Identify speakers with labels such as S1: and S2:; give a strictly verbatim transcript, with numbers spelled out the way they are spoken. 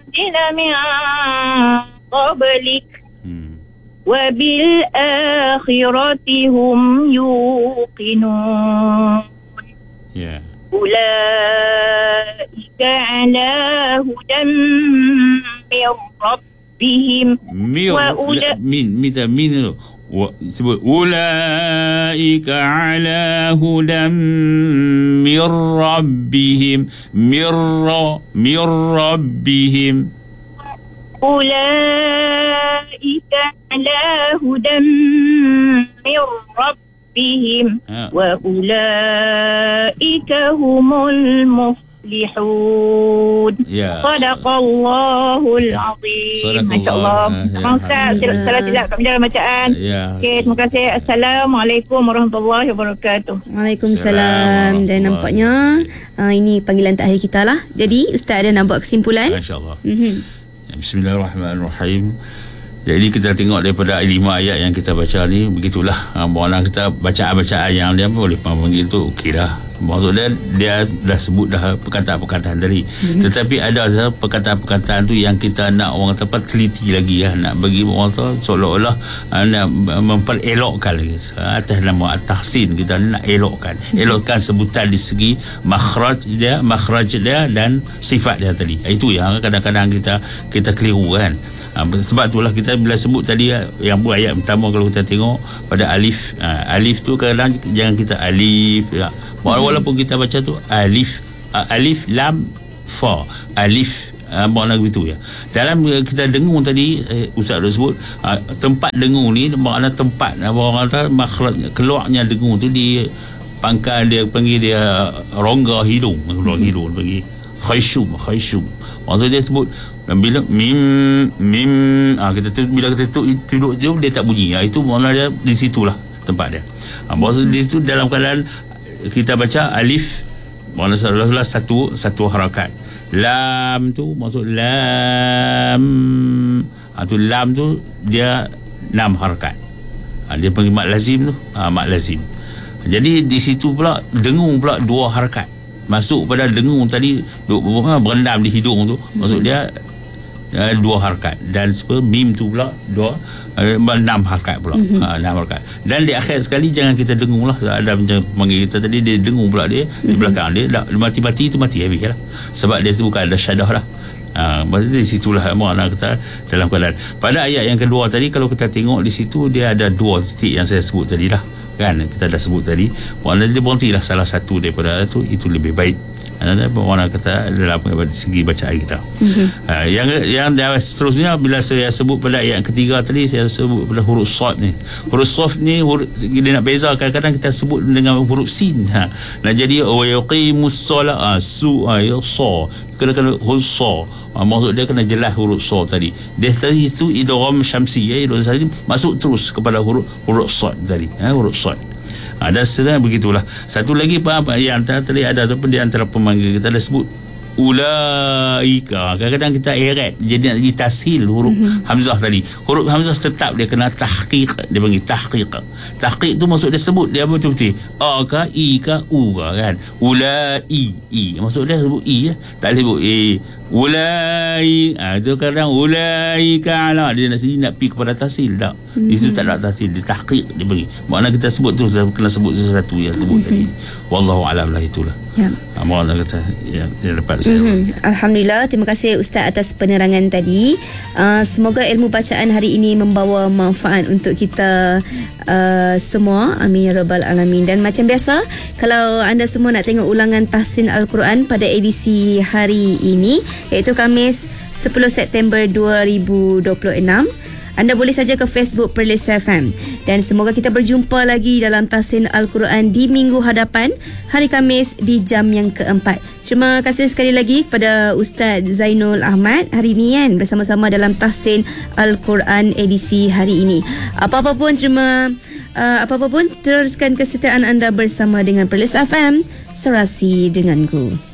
S1: الذين من قبلك وبالآخرة هم يوقنون
S2: yeah.
S1: أولئك على هدى من ربهم
S2: Mir,
S1: وأولئك
S2: min minta min wa, sebut ulaika ala hudam mir rabbihim mirra mir rabbihim
S1: أولئك على هدى من ربهم وأولئك هم المفلحون
S2: ya.
S1: صدق الله العظيم.
S2: Sadaqallah.
S1: ما شاء الله. Terima kasih. Salah silap kat dalam bacaan.
S2: Ya.
S1: Okey, terima kasih. Assalamualaikum warahmatullahi wabarakatuh.
S3: Waalaikumsalam. Dan nampaknya uh, ini panggilan terakhir kita lah. Jadi Ustaz ada nak buat kesimpulan?
S2: InsyaAllah.
S3: Mm-hmm.
S2: Bismillahirrahmanirrahim. Jadi kita tengok daripada lima ayat yang kita baca ni, begitulah. Ha, Maksudnya kita bacaan-bacaan yang dia boleh panggil tu okey dah. Maksud dia, dia dah sebut dah perkataan-perkataan tadi. Mm-hmm. Tetapi ada perkataan-perkataan tu yang kita nak orang tempat teliti lagi lah. Nak bagi orang tu seolah-olah uh, nak memperelokkan lagi. Atas nama at-tahsin kita nak elokkan. Mm-hmm. Elokkan sebutan di segi makhraj dia, makhraj dia dan sifat dia tadi. Itu yang kadang-kadang kita kita keliru kan. Ha, sebab itulah kita bila sebut tadi yang bu ayat pertama kalau kita tengok pada alif, ha, alif tu kadang jangan kita alif ya. Walaupun kita baca tu alif, uh, alif lam fa, alif uh, makna begitu ya. Dalam uh, kita dengung tadi uh, Ustaz dah sebut uh, tempat dengung ni makna tempat apa orang kata makhraj keluarnya dengung tu di pangkal dia panggil dia rongga hidung, rongga hidung bagi khayshum, khayshum. Maksud dia sebut bila mim mim ah kita tu bila kita tu duduk tu dia tak bunyi. Ah itu makna dia di situlah tempat dia. Ah maksud di situ dalam keadaan kita baca alif makna seolah-olah satu satu harakat. Lam tu maksud lam. Ah tu lam tu dia enam harakat. Ah dia panggil mad lazim tu. Ah mad lazim. Jadi di situ pula dengung pula dua harakat. Masuk pada dengung tadi duk berendam di hidung tu. Maksud dia Uh, dua harakat dan seperti mim tu pula dua uh, enam harakat pula mm-hmm. uh, enam harakat dan di akhir sekali jangan kita dengung lah. Ada macam panggil kita tadi dia dengung pula dia mm-hmm. di belakang dia dah mati-mati tu mati habis lah sebab dia tu bukan ada syadah lah. Uh, maksudnya di situlah makna kita dalam keadaan pada ayat yang kedua tadi kalau kita tengok di situ dia ada dua titik yang saya sebut tadi lah kan kita dah sebut tadi maknanya dia berhentilah salah satu daripada itu itu lebih baik. Ada mana kata dalam segi bacaan kita. Mm-hmm. Uh, yang yang seterusnya bila saya sebut pada ayat ketiga tadi saya sebut pada huruf sad ni. Huruf sad ni huruf dia nak beza kadang-kadang kita sebut dengan huruf sin. Ha. Nak jadi wa yuqimus solah su ayat sa. Kena-kena huruf sa. Ha, maksud dia kena jelas huruf sa tadi. Dia tadi itu idgham syamsi ya idgham syamsi masuk terus kepada huruf huruf sad tadi. Ha, huruf sad. Ha, dan sebenarnya begitulah. Satu lagi apa yang tadi ada ataupun di antara pemanggil kita dah sebut ulaika. Kadang-kadang kita eret jadi nak jadi tashil huruf mm-hmm. hamzah tadi. Huruf hamzah tetap dia kena tahqiq, dia panggil tahqiq. Tahqiq tu maksud dia sebut dia betul-betul a ka i ka u ka kan. Ulai i. Maksud dia sebut i ya. Tak boleh sebut e. Ulai ah tu kadang ulaika ala dia nak sini nak pi kepada tashil tak. Mm-hmm. Di situ tak ada tashil, dia tahqiq dia bagi. Makna kita sebut tu kena sebut sesuatu yang sebut mm-hmm. tadi. Wallahu a'lam lah itulah. Ya. Amal kata yang dapat saya.
S3: Mm-hmm. Alhamdulillah, terima kasih Ustaz atas penerangan tadi. Uh, semoga ilmu bacaan hari ini membawa manfaat untuk kita uh, semua. Amin ya rabbal alamin. Dan macam biasa, kalau anda semua nak tengok ulangan tahsin Al-Quran pada edisi hari ini iaitu Khamis sepuluh September dua ribu dua puluh enam, anda boleh saja ke Facebook Perlis F M. Dan semoga kita berjumpa lagi dalam tahsin Al-Quran di minggu hadapan, hari Khamis di jam yang keempat. Terima kasih sekali lagi kepada Ustaz Zainul Ahmad hari ini kan bersama-sama dalam tahsin Al-Quran edisi hari ini. Apa-apa pun terima uh, apa-apa pun teruskan kesetiaan anda bersama dengan Perlis F M, Serasi Denganku.